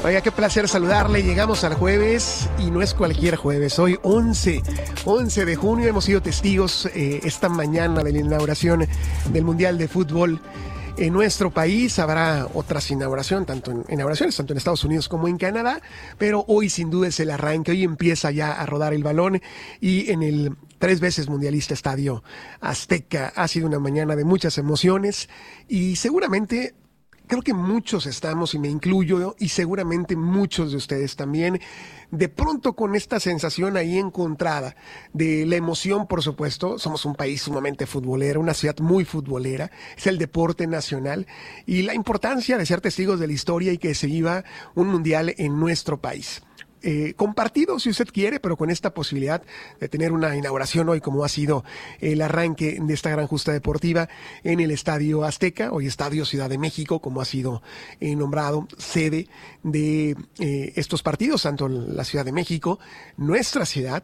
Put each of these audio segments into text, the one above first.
Oiga, qué placer saludarle. Llegamos al jueves y no es cualquier jueves. Hoy 11 de junio hemos sido testigos esta mañana de la inauguración del Mundial de Fútbol en nuestro país. Habrá otras inauguraciones, tanto en Estados Unidos como en Canadá, pero hoy sin duda es el arranque. Hoy empieza ya a rodar el balón y en el 3 veces mundialista Estadio Azteca ha sido una mañana de muchas emociones y seguramente creo que muchos estamos, y me incluyo, y seguramente muchos de ustedes también, de pronto con esta sensación ahí encontrada de la emoción, por supuesto. Somos un país sumamente futbolero, una ciudad muy futbolera, es el deporte nacional, y la importancia de ser testigos de la historia y que se viva un mundial en nuestro país. Compartido si usted quiere, pero con esta posibilidad de tener una inauguración hoy, como ha sido el arranque de esta gran justa deportiva en el Estadio Azteca, hoy Estadio Ciudad de México, como ha sido nombrado sede de estos partidos, tanto en la Ciudad de México, nuestra ciudad,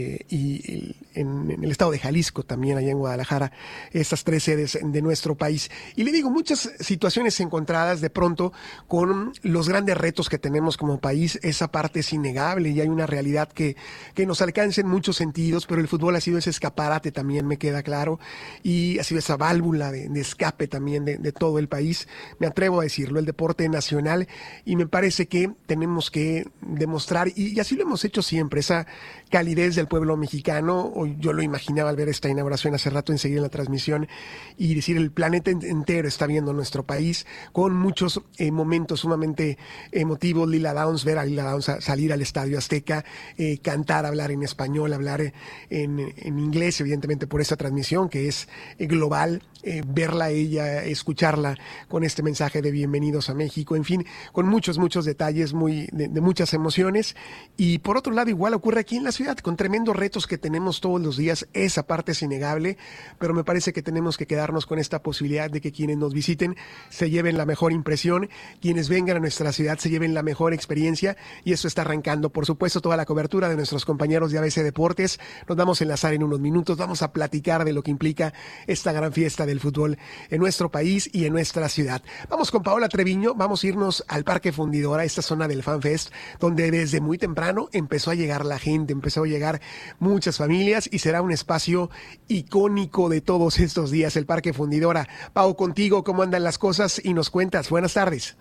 y en el estado de Jalisco, también allá en Guadalajara, estas 3 sedes de nuestro país. Y le digo, muchas situaciones encontradas de pronto con los grandes retos que tenemos como país. Esa parte es innegable y hay una realidad que nos alcanza en muchos sentidos, pero el fútbol ha sido ese escaparate también, me queda claro, y ha sido esa válvula de escape también de todo el país, me atrevo a decirlo, el deporte nacional, y me parece que tenemos que demostrar, y así lo hemos hecho siempre, esa calidez del pueblo mexicano. Hoy yo lo imaginaba al ver esta inauguración hace rato enseguida en la transmisión, y decir, el planeta entero está viendo nuestro país, con muchos momentos sumamente emotivos. Lila Downs, ver a Lila Downs salir al Estadio Azteca, cantar, hablar en español, hablar en inglés, evidentemente por esta transmisión que es global, verla a ella, escucharla con este mensaje de bienvenidos a México, en fin, con muchos detalles de muchas emociones. Y por otro lado, igual ocurre aquí en la ciudad, con tremendos retos que tenemos todos los días. Esa parte es innegable, pero me parece que tenemos que quedarnos con esta posibilidad de que quienes nos visiten se lleven la mejor impresión, quienes vengan a nuestra ciudad se lleven la mejor experiencia, y eso está arrancando, por supuesto, toda la cobertura de nuestros compañeros de ABC Deportes. Nos vamos a enlazar en unos minutos, vamos a platicar de lo que implica esta gran fiesta del fútbol en nuestro país y en nuestra ciudad. Vamos con Paola Treviño, vamos a irnos al Parque Fundidora, esta zona del FanFest, donde desde muy temprano empezó a llegar la gente, empezó a llegar muchas familias, y será un espacio icónico de todos estos días, el Parque Fundidora. Pau, contigo, ¿cómo andan las cosas? Y nos cuentas. Buenas tardes.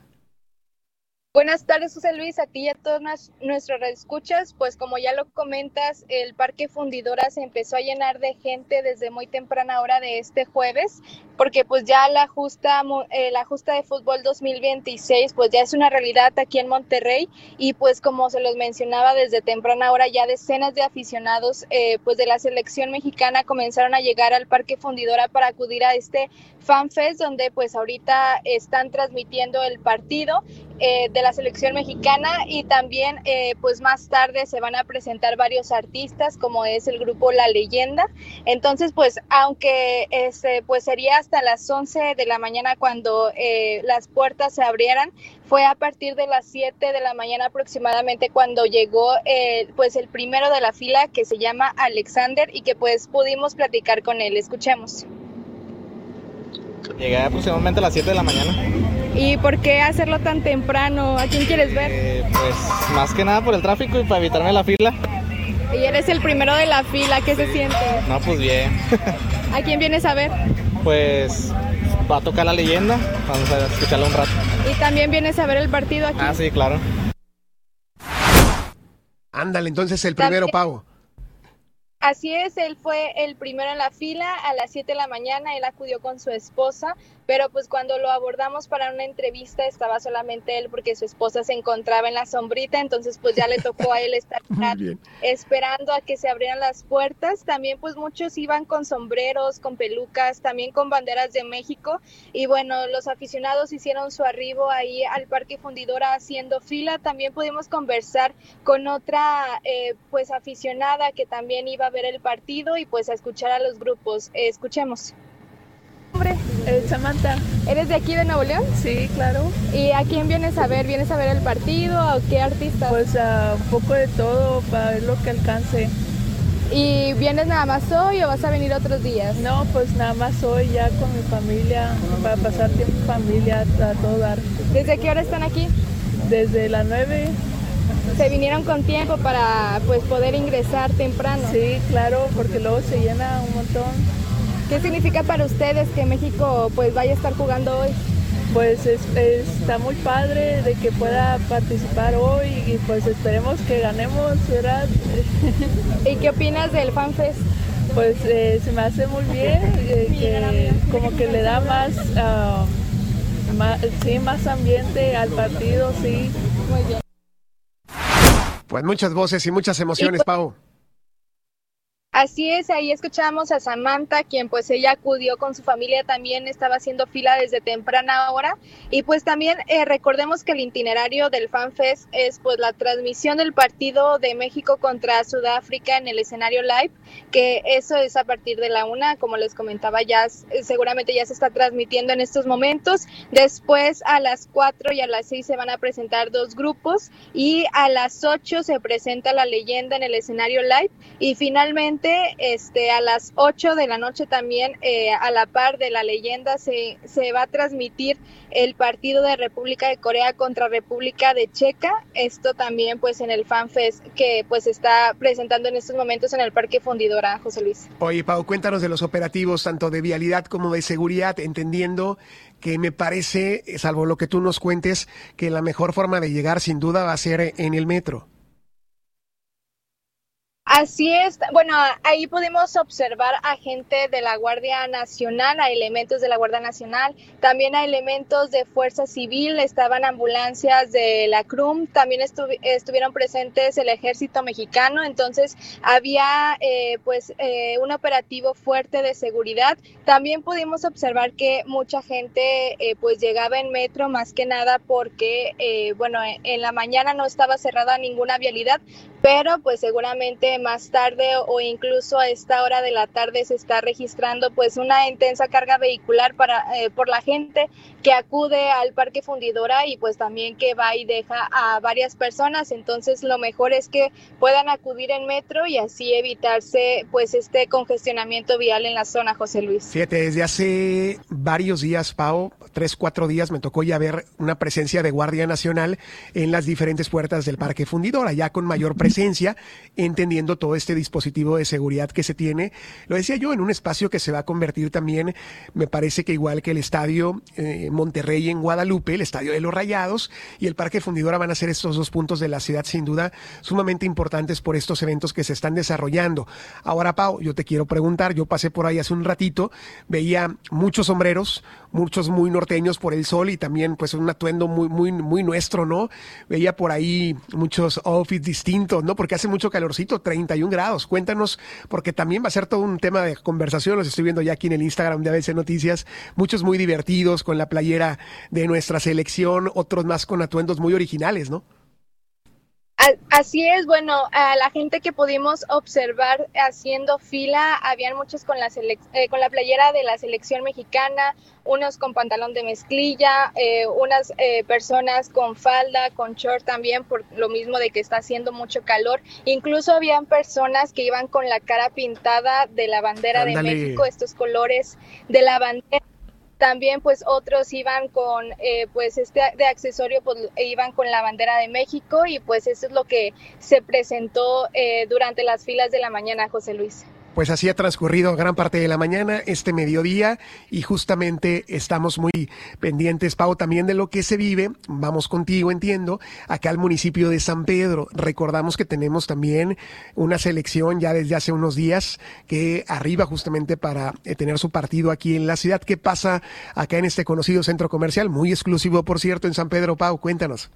Buenas tardes, José Luis, a ti y a todos nuestros redescuchas. Pues como ya lo comentas, el Parque Fundidora se empezó a llenar de gente desde muy temprana hora de este jueves, porque pues ya la justa de fútbol 2026 pues ya es una realidad aquí en Monterrey, y pues como se los mencionaba desde temprana hora, ya decenas de aficionados pues de la selección mexicana comenzaron a llegar al Parque Fundidora para acudir a este FanFest, donde pues ahorita están transmitiendo el partido de la selección mexicana, y también pues más tarde se van a presentar varios artistas, como es el grupo La Leyenda. Entonces pues aunque pues sería hasta las 11 de la mañana cuando las puertas se abrieran, fue a partir de las 7 de la mañana aproximadamente cuando llegó pues el primero de la fila, que se llama Alexander, y que pues pudimos platicar con él. Escuchemos. Llegué aproximadamente a las 7 de la mañana. ¿Y por qué hacerlo tan temprano? ¿A quién quieres ver? Pues más que nada por el tráfico y para evitarme la fila. Y eres el primero de la fila, ¿qué se siente? No, pues bien. ¿A quién vienes a ver? Pues va a tocar La Leyenda, vamos a escucharla un rato. ¿Y también vienes a ver el partido aquí? Ah, sí, claro. Ándale, entonces el primero, Pau. Así es, él fue el primero en la fila a las 7 de la mañana, él acudió con su esposa, pero pues cuando lo abordamos para una entrevista estaba solamente él porque su esposa se encontraba en la sombrita, entonces pues ya le tocó a él estar esperando a que se abrieran las puertas. También pues muchos iban con sombreros, con pelucas, también con banderas de México, y bueno, los aficionados hicieron su arribo ahí al Parque Fundidora haciendo fila. También pudimos conversar con otra pues aficionada que también iba a ver el partido y pues a escuchar a los grupos. Escuchemos. Samantha. ¿Eres de aquí de Nuevo León? Sí, claro. ¿Y a quién vienes a ver? ¿Vienes a ver el partido? ¿A qué artista? Pues un poco de todo, para ver lo que alcance. ¿Y vienes nada más hoy o vas a venir otros días? No, pues nada más hoy, ya con mi familia, para pasar tiempo en familia a todo dar. ¿Desde qué hora están aquí? Desde las 9. ¿Se vinieron con tiempo para pues poder ingresar temprano? Sí, claro, porque luego se llena un montón. ¿Qué significa para ustedes que México pues vaya a estar jugando hoy? Pues está muy padre de que pueda participar hoy y pues esperemos que ganemos, ¿verdad? ¿Y qué opinas del FanFest? Pues se me hace muy bien, que como que le da más ambiente al partido, sí. Muy bien. Pues muchas voces y muchas emociones, Pau. Así es, ahí escuchamos a Samantha, quien pues ella acudió con su familia, también estaba haciendo fila desde temprana hora, y pues también recordemos que el itinerario del FanFest es pues la transmisión del partido de México contra Sudáfrica en el escenario live, que eso es a partir de la 1, como les comentaba, ya seguramente ya se está transmitiendo en estos momentos. Después a las 4 y a las 6 se van a presentar 2 grupos, y a las 8 se presenta la leyenda en el escenario live, y finalmente a las 8 de la noche también, a la par de la leyenda, se va a transmitir el partido de República de Corea contra República de Checa. Esto también pues en el FanFest que pues está presentando en estos momentos en el Parque Fundidora, José Luis. Oye, Pau, cuéntanos de los operativos tanto de vialidad como de seguridad, entendiendo que me parece, salvo lo que tú nos cuentes, que la mejor forma de llegar sin duda va a ser en el metro. Así es, bueno, ahí pudimos observar a gente de la Guardia Nacional, a elementos de la Guardia Nacional, también a elementos de Fuerza Civil, estaban ambulancias de la CRUM, también estuvieron presentes el Ejército Mexicano, entonces había un operativo fuerte de seguridad. También pudimos observar que mucha gente pues llegaba en metro, más que nada porque en la mañana no estaba cerrada ninguna vialidad, pero pues seguramente más tarde o incluso a esta hora de la tarde se está registrando pues una intensa carga vehicular por la gente que acude al Parque Fundidora y pues también que va y deja a varias personas. Entonces lo mejor es que puedan acudir en metro y así evitarse pues este congestionamiento vial en la zona, José Luis. Fíjate, desde hace varios días, Pau, 3-4 días, me tocó ya ver una presencia de Guardia Nacional en las diferentes puertas del Parque Fundidora, ya con mayor presencia, entendiendo todo este dispositivo de seguridad que se tiene. Lo decía yo, en un espacio que se va a convertir también, me parece que igual que el estadio Monterrey en Guadalupe, el estadio de los Rayados y el Parque Fundidora van a ser estos 2 puntos de la ciudad sin duda sumamente importantes por estos eventos que se están desarrollando. Ahora, Pau, yo te quiero preguntar, yo pasé por ahí hace un ratito, veía muchos sombreros, muchos muy norteños por el sol y también pues un atuendo muy nuestro, ¿no? Veía por ahí muchos outfits distintos, ¿no? Porque hace mucho calorcito, 31 grados. Cuéntanos, porque también va a ser todo un tema de conversación, los estoy viendo ya aquí en el Instagram de ABC Noticias, muchos muy divertidos con la playera de nuestra selección, otros más con atuendos muy originales, ¿no? Así es, bueno, a la gente que pudimos observar haciendo fila, habían muchos con la playera de la selección mexicana, unos con pantalón de mezclilla, unas personas con falda, con short también, por lo mismo de que está haciendo mucho calor. Incluso habían personas que iban con la cara pintada de la bandera Ándale. de México, estos colores de la bandera. También pues otros iban con de accesorio, pues iban con la bandera de México y pues eso es lo que se presentó durante las filas de la mañana, José Luis. Pues así ha transcurrido gran parte de la mañana, este mediodía, y justamente estamos muy pendientes, Pau, también de lo que se vive. Vamos contigo, entiendo, acá al municipio de San Pedro. Recordamos que tenemos también una selección ya desde hace unos días que arriba justamente para tener su partido aquí en la ciudad. ¿Qué pasa acá en este conocido centro comercial? Muy exclusivo, por cierto, en San Pedro, Pau, cuéntanos.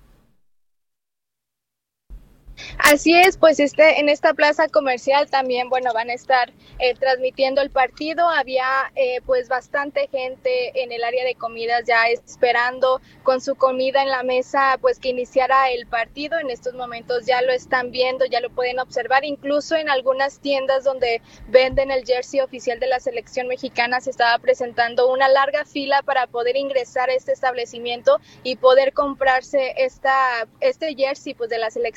Así es, pues en esta plaza comercial también, bueno, van a estar transmitiendo el partido. Había pues bastante gente en el área de comidas ya esperando con su comida en la mesa, pues que iniciara el partido. En estos momentos ya lo están viendo, ya lo pueden observar. Incluso en algunas tiendas donde venden el jersey oficial de la selección mexicana se estaba presentando una larga fila para poder ingresar a este establecimiento y poder comprarse este jersey pues de la selección mexicana.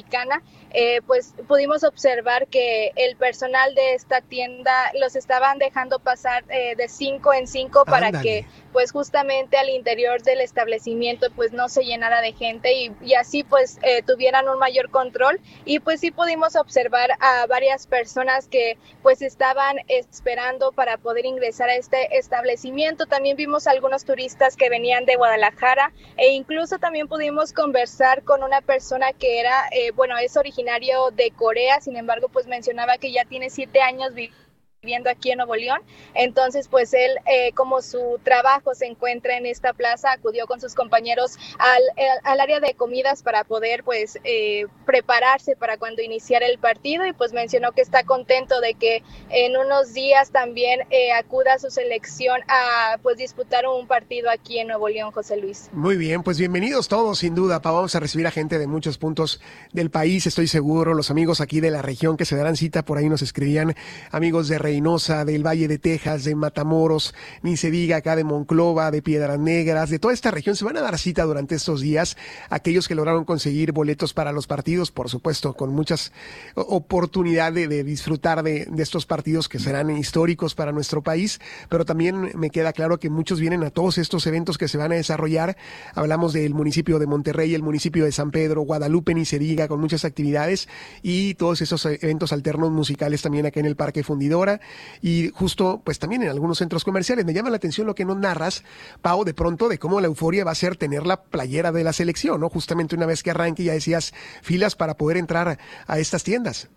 Mexicana, pues pudimos observar que el personal de esta tienda los estaban dejando pasar de 5 en 5 para que pues justamente al interior del establecimiento pues no se llenara de gente y así pues tuvieran un mayor control. Y pues sí pudimos observar a varias personas que pues estaban esperando para poder ingresar a este establecimiento. También vimos algunos turistas que venían de Guadalajara e incluso también pudimos conversar con una persona que era, es originario de Corea, sin embargo pues mencionaba que ya tiene 7 años viviendo aquí en Nuevo León. Entonces pues él, como su trabajo se encuentra en esta plaza, acudió con sus compañeros al área de comidas para poder pues prepararse para cuando iniciara el partido, y pues mencionó que está contento de que en unos días también acuda a su selección a pues disputar un partido aquí en Nuevo León. José Luis. Muy bien, pues bienvenidos todos, sin duda, vamos a recibir a gente de muchos puntos del país, estoy seguro, los amigos aquí de la región que se darán cita, por ahí nos escribían amigos de Reynosa, del Valle de Texas, de Matamoros, ni se diga acá de Monclova, de Piedras Negras, de toda esta región se van a dar cita durante estos días, aquellos que lograron conseguir boletos para los partidos, por supuesto, con muchas oportunidades de disfrutar de estos partidos que serán históricos para nuestro país, pero también me queda claro que muchos vienen a todos estos eventos que se van a desarrollar. Hablamos del municipio de Monterrey, el municipio de San Pedro, Guadalupe, ni se diga, con muchas actividades y todos esos eventos alternos musicales también acá en el Parque Fundidora y justo pues también en algunos centros comerciales. Me llama la atención lo que nos narras, Pau, de pronto de cómo la euforia va a ser tener la playera de la selección, ¿no? Justamente una vez que arranque, ya decías, filas para poder entrar a estas tiendas.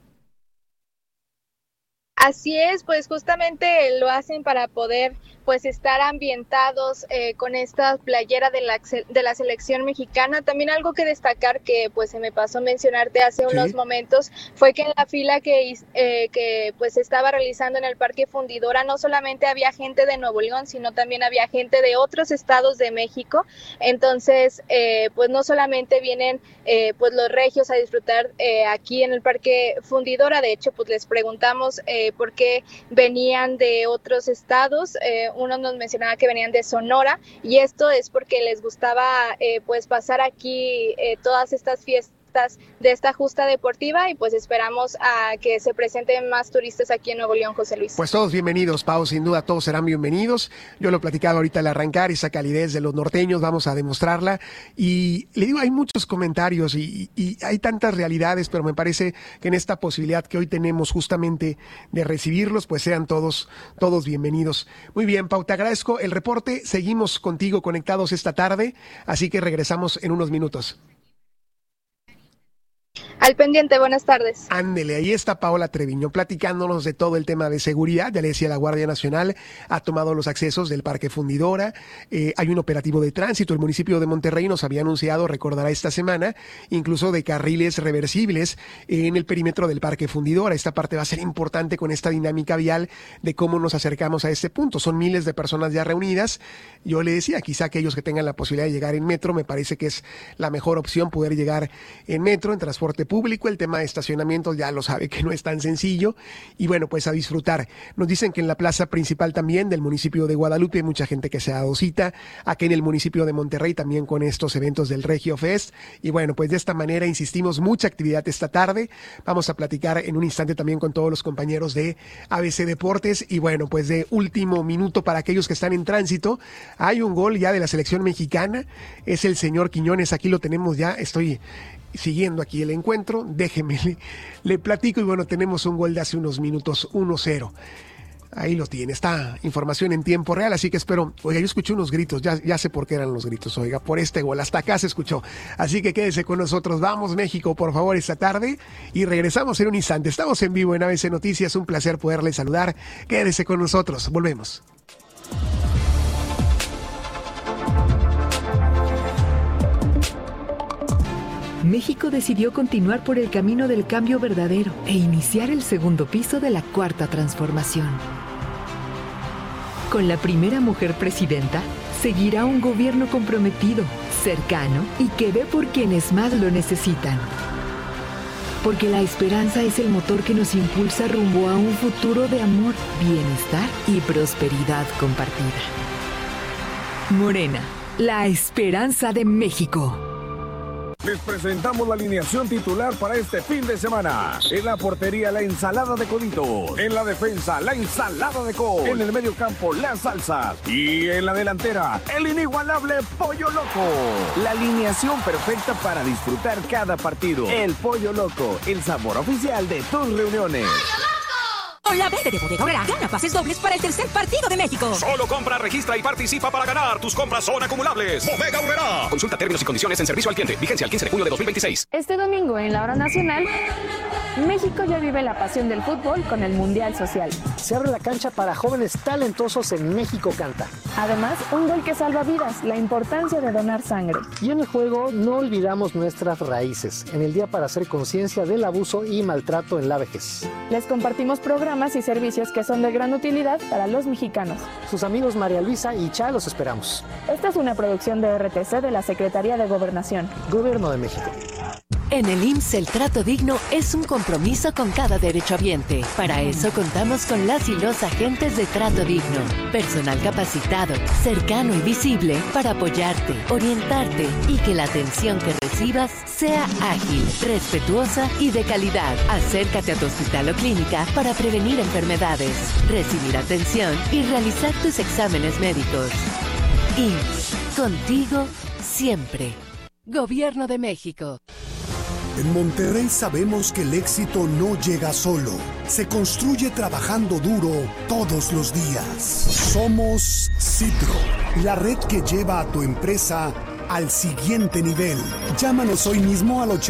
Así es, pues justamente lo hacen para poder pues estar ambientados con esta playera de la selección mexicana. También algo que destacar que pues se me pasó mencionarte hace unos momentos fue que en la fila que pues se estaba realizando en el Parque Fundidora no solamente había gente de Nuevo León, sino también había gente de otros estados de México. Entonces pues no solamente vienen pues los regios a disfrutar aquí en el Parque Fundidora. De hecho pues les preguntamos por qué venían de otros estados. Uno nos mencionaba que venían de Sonora, y esto es porque les gustaba pues pasar aquí todas estas fiestas de esta justa deportiva, y pues esperamos a que se presenten más turistas aquí en Nuevo León. José Luis. Pues todos bienvenidos, Pau, sin duda todos serán bienvenidos. Yo lo he platicado ahorita al arrancar, esa calidez de los norteños vamos a demostrarla, y le digo, hay muchos comentarios y hay tantas realidades, pero me parece que en esta posibilidad que hoy tenemos justamente de recibirlos, pues sean todos bienvenidos. Muy bien, Pau, te agradezco el reporte, seguimos contigo conectados esta tarde, así que regresamos en unos minutos. Al pendiente, buenas tardes. Ándele, ahí está Paola Treviño platicándonos de todo el tema de seguridad. Ya le decía, la Guardia Nacional ha tomado los accesos del Parque Fundidora, hay un operativo de tránsito. El municipio de Monterrey nos había anunciado, recordará esta semana, incluso de carriles reversibles en el perímetro del Parque Fundidora. Esta parte va a ser importante con esta dinámica vial de cómo nos acercamos a este punto. Son miles de personas ya reunidas. Yo le decía, quizá aquellos que tengan la posibilidad de llegar en metro, me parece que es la mejor opción poder llegar en metro, en transporte público. El tema de estacionamientos ya lo sabe que no es tan sencillo, y bueno, pues a disfrutar. Nos dicen que en la plaza principal también del municipio de Guadalupe hay mucha gente que se ha dado cita, aquí en el municipio de Monterrey también con estos eventos del Regio Fest, y bueno, pues de esta manera insistimos, mucha actividad esta tarde. Vamos a platicar en un instante también con todos los compañeros de ABC Deportes, y bueno, pues de último minuto para aquellos que están en tránsito, hay un gol ya de la selección mexicana, es el señor Quiñones, aquí lo tenemos ya, estoy siguiendo aquí el encuentro, déjeme, le platico, y bueno, tenemos un gol de hace unos minutos, 1-0. Ahí lo tiene, está información en tiempo real, así que espero. Oiga, yo escuché unos gritos, ya sé por qué eran los gritos, oiga, por este gol, hasta acá se escuchó. Así que quédese con nosotros, vamos México, por favor, esta tarde, y regresamos en un instante. Estamos en vivo en ABC Noticias, un placer poderle saludar. Quédese con nosotros, volvemos. México decidió continuar por el camino del cambio verdadero e iniciar el segundo piso de la Cuarta Transformación. Con la primera mujer presidenta, seguirá un gobierno comprometido, cercano y que ve por quienes más lo necesitan. Porque la esperanza es el motor que nos impulsa rumbo a un futuro de amor, bienestar y prosperidad compartida. Morena, la esperanza de México. Les presentamos la alineación titular para este fin de semana. En la portería, la ensalada de coditos. En la defensa, la ensalada de col. En el medio campo, las salsas. Y en la delantera, el inigualable Pollo Loco. La alineación perfecta para disfrutar cada partido. El Pollo Loco, el sabor oficial de tus reuniones. Con la verde de Bodega Aurrerá, gana pases dobles para el tercer partido de México. Solo compra, registra y participa para ganar. Tus compras son acumulables. Bodega Aurrerá. Consulta términos y condiciones en servicio al cliente. Vigencia al 15 de junio de 2026. Este domingo en la hora nacional, México ya vive la pasión del fútbol con el Mundial Social. Se abre la cancha para jóvenes talentosos en México Canta. Además, un gol que salva vidas, la importancia de donar sangre. Y en el juego no olvidamos nuestras raíces, en el día para hacer conciencia del abuso y maltrato en la vejez. Les compartimos programas y servicios que son de gran utilidad para los mexicanos. Sus amigos María Luisa y Cha los esperamos. Esta es una producción de RTC de la Secretaría de Gobernación. Gobierno de México. En el IMSS el trato digno es un compromiso con cada derechohabiente. Para eso contamos con las y los agentes de Trato Digno. Personal capacitado, cercano y visible para apoyarte, orientarte y que la atención que recibas sea ágil, respetuosa y de calidad. Acércate a tu hospital o clínica para prevenir enfermedades, recibir atención y realizar tus exámenes médicos. IMSS, contigo siempre. Gobierno de México. En Monterrey sabemos que el éxito no llega solo, se construye trabajando duro todos los días. Somos Citro, la red que lleva a tu empresa al siguiente nivel. Llámanos hoy mismo al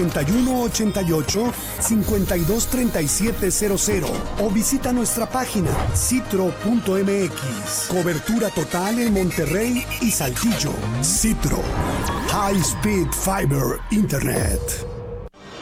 8188-523700 o visita nuestra página citro.mx. Cobertura total en Monterrey y Saltillo. Citro, High Speed Fiber Internet.